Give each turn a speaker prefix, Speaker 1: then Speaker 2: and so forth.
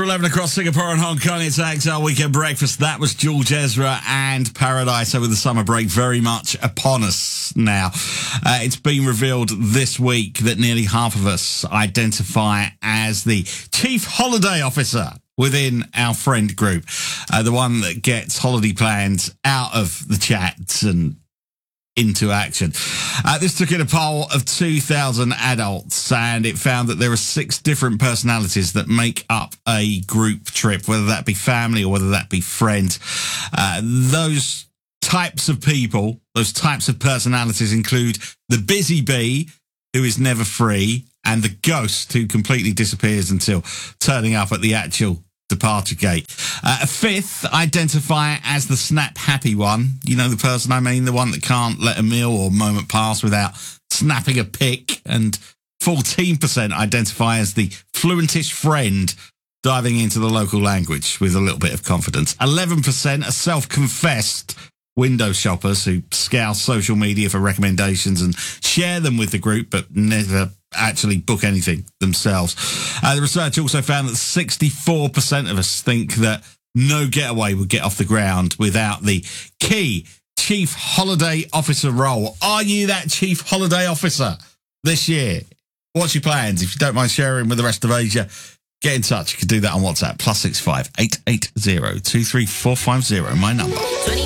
Speaker 1: 11 across Singapore and Hong Kong, it's XL Weekend Breakfast. That was George Ezra and Paradise over the summer break, very much upon us now. It's been revealed this week that nearly half of us identify as the Chief Holiday Officer within our friend group, the one that gets holiday plans out of the chats and into action. This took in a poll of 2,000 adults, and it found that there are 6 different personalities that make up a group trip, whether that be family or whether that be friends. Those types of people, those types of personalities include the busy bee, who is never free, and the ghost, who completely disappears until turning up at the actual departure gate. A 5th identify as the snap happy one. You know the person I mean, the one that can't let a meal or moment pass without snapping a pic. And 14% identify as the fluentish friend, diving into the local language with a little bit of confidence. 11% are self-confessed window shoppers who scour social media for recommendations and share them with the group, but never actually book anything themselves. The research also found that 64% of us think that no getaway would get off the ground without the key Chief Holiday Officer role. Are you that Chief Holiday Officer this year? What's your plans? If you don't mind sharing with the rest of Asia, get in touch. You can do that on WhatsApp, +65 880 23450, my number.